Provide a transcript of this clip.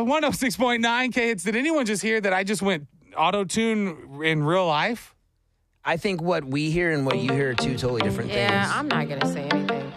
106.9 K-Hits. Did anyone just hear that I just went auto-tune in real life? I think what we hear and what you hear are two totally different things. Yeah, I'm not going to say anything.